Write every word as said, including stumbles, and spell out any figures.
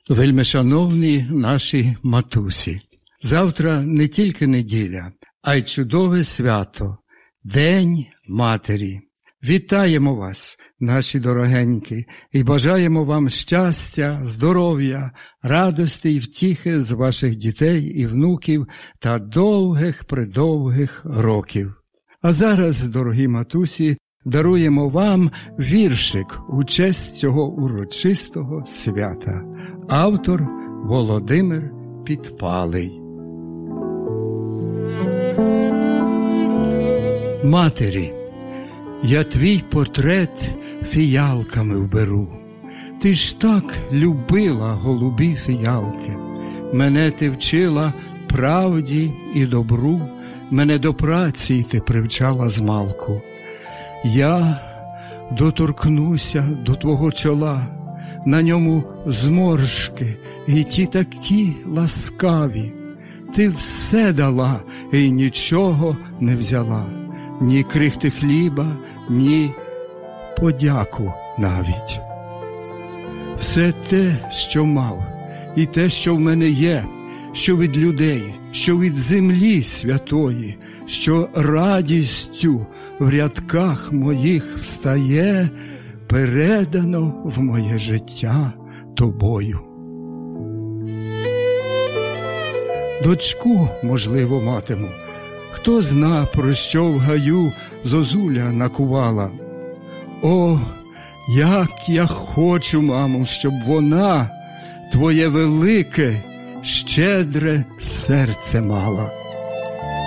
Вельмишановні наші матусі, завтра не тільки неділя, а й чудове свято – День Матері. Вітаємо вас, наші дорогенькі, і бажаємо вам щастя, здоров'я, радості і втіхи з ваших дітей і внуків та довгих-предовгих років. А зараз, дорогі матусі, даруємо вам віршик у честь цього урочистого свята. Автор Володимир Підпалий. Матері, я твій портрет фіялками вберу. Ти ж так любила голубі фіялки. Мене ти вчила правді і добру, мене до праці ти привчала змалку. Я доторкнуся до твого чола, на ньому зморшки і ті такі ласкаві. Ти все дала і нічого не взяла, ні крихти хліба, ні подяку навіть. Все те, що мав, і те, що в мене є, що від людей, що від землі святої, що радістю в рядках моїх встає, передано в моє життя тобою. Дочку, можливо, матиму, хто зна, про що в гаю зозуля накувала. О, як я хочу, мамо, щоб вона твоє велике, щедре серце мала.